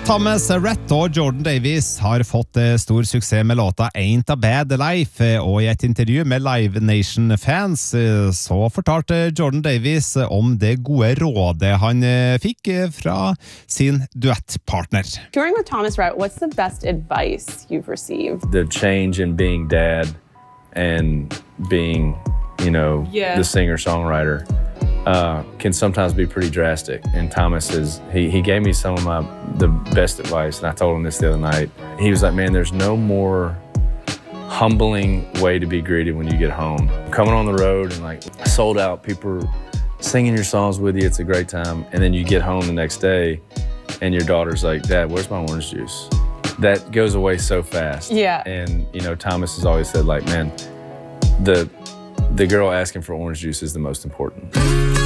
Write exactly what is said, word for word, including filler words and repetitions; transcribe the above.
Thomas Rhett og Jordan Davis har fått stor suksess med låta Ain't a Bad Life, og i et intervju med Live Nation-fans så fortalte Jordan Davis om det gode rådet han fikk fra sin duettpartner. Touring with Thomas Rhett, what's the best advice you've received? The change in being dad and being, you know, yeah. the singer-songwriter. Uh, can sometimes be pretty drastic. And Thomas is, he, he gave me some of my, the best advice. And I told him this the other night. He was like, man, there's no more humbling way to be greeted when you get home. Coming on the road and like sold out, people singing your songs with you. It's a great time. And then you get home the next day and your daughter's like, Dad, where's my orange juice? That goes away so fast. Yeah. And, you know, Thomas has always said like, man, the, the girl asking for orange juice is the most important.